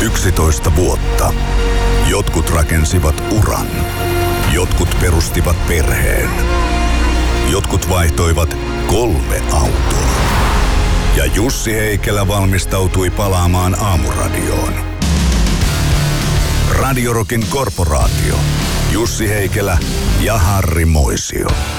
11 vuotta. Jotkut rakensivat uran. Jotkut perustivat perheen. Jotkut vaihtoivat 3 autoa. Ja Jussi Heikelä valmistautui palaamaan Aamuradioon. Radio Rockin korporaatio. Jussi Heikelä ja Harri Moisio.